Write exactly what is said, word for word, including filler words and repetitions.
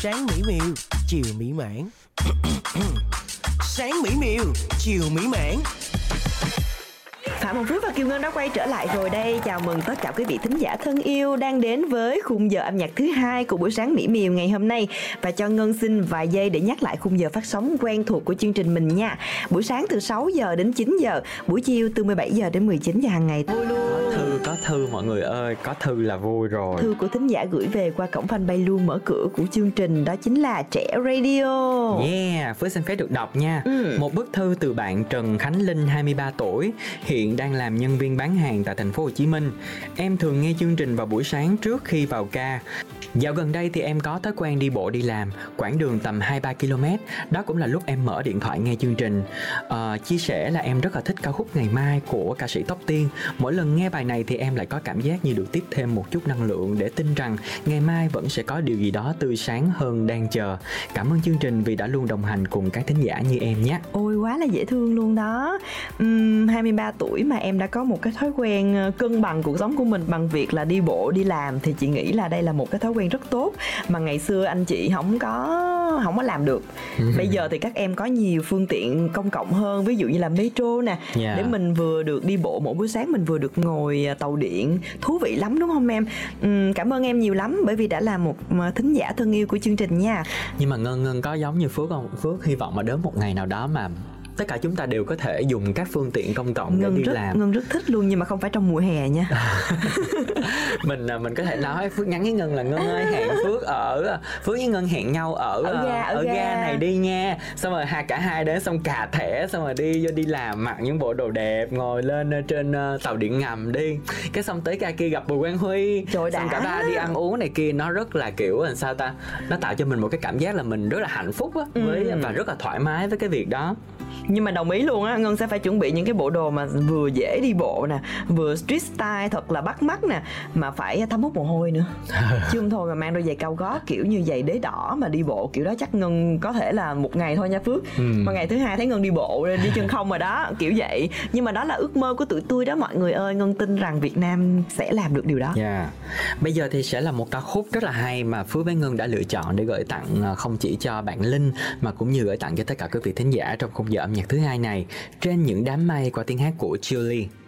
Sáng mỹ miều, chiều mỹ mãn. Sáng mỹ miều, chiều mỹ mãn. Phạm Hồng Phước và Kiều Ngân đã quay trở lại rồi đây. Chào mừng tất cả quý vị thính giả thân yêu đang đến với khung giờ âm nhạc thứ hai của buổi sáng mỹ miều ngày hôm nay. Và cho Ngân xin vài giây để nhắc lại khung giờ phát sóng quen thuộc của chương trình mình nha. Buổi sáng từ sáu giờ đến chín giờ, buổi chiều từ mười bảy giờ đến mười chín giờ hàng ngày. Vui luôn. Có thư, có thư mọi người ơi, có thư là vui rồi. Thư của thính giả gửi về qua cổng fanpage luôn mở cửa của chương trình, đó chính là Trẻ Radio. Yeah, Phước xin phép được đọc nha. ừ. Một bức thư từ bạn Trần Khánh Linh, hai mươi ba tuổi, hiện đang làm nhân viên bán hàng tại thành phố Hồ Chí Minh. Em thường nghe chương trình vào buổi sáng trước khi vào ca. Dạo gần đây thì em có thói quen đi bộ đi làm, quãng đường tầm hai ba ki lô mét. Đó cũng là lúc em mở điện thoại nghe chương trình. à, Chia sẻ là em rất là thích ca khúc Ngày Mai của ca sĩ Tóc Tiên. Mỗi lần nghe bài này thì em lại có cảm giác như được tiếp thêm một chút năng lượng để tin rằng ngày mai vẫn sẽ có điều gì đó tươi sáng hơn đang chờ. Cảm ơn chương trình vì đã luôn đồng hành cùng các thính giả như em nhé. Ôi quá là dễ thương luôn đó. uhm, hai mươi ba tuổi mà em đã có một cái thói quen cân bằng cuộc sống của mình bằng việc là đi bộ đi làm, thì chị nghĩ là đây là một cái thói quen rất tốt mà ngày xưa anh chị không có không có làm được. Bây giờ thì các em có nhiều phương tiện công cộng hơn, ví dụ như là metro nè, yeah. để mình vừa được đi bộ mỗi buổi sáng, mình vừa được ngồi tàu điện, thú vị lắm đúng không em? uhm, Cảm ơn em nhiều lắm bởi vì đã là một thính giả thân yêu của chương trình nha. Nhưng mà Ngân Ngân có giống như Phước không? Phước hy vọng mà đến một ngày nào đó mà tất cả chúng ta đều có thể dùng các phương tiện công cộng Ngân để đi rất, làm. Ngân rất thích luôn, nhưng mà không phải trong mùa hè nha. mình mình có thể nói Phước nhắn với Ngân là Ngân ơi, hẹn Phước ở Phước với Ngân hẹn nhau ở ở ga, ở ở ga. ga này đi nha. Xong rồi hai cả hai đến xong cà thẻ, xong rồi đi vô đi làm, mặc những bộ đồ đẹp, ngồi lên trên uh, tàu điện ngầm đi. Cái xong tới ga kia gặp Bùi Quang Huy. Trời xong đã. Cả ba đi ăn uống này kia, nó rất là kiểu làm sao ta, nó tạo cho mình một cái cảm giác là mình rất là hạnh phúc á, ừ. với và rất là thoải mái với cái việc đó. Nhưng mà đồng ý luôn á, Ngân sẽ phải chuẩn bị những cái bộ đồ mà vừa dễ đi bộ nè, vừa street style thật là bắt mắt nè, mà phải thấm hút mồ hôi nữa. Chứ không thôi mà mang đôi giày cao gót kiểu như giày đế đỏ mà đi bộ kiểu đó chắc Ngân có thể là một ngày thôi nha Phước. ừ. Mà ngày thứ hai thấy Ngân đi bộ đi chân không rồi đó, kiểu vậy. Nhưng mà đó là ước mơ của tụi tôi đó mọi người ơi. Ngân tin rằng Việt Nam sẽ làm được điều đó. Yeah. Bây giờ thì sẽ là một ca khúc rất là hay mà Phước với Ngân đã lựa chọn để gửi tặng không chỉ cho bạn Linh mà cũng như gửi tặng cho tất cả quý vị thính giả trong khung giờ âm nhạc thứ hai này, Trên Những Đám Mây qua tiếng hát của Julie.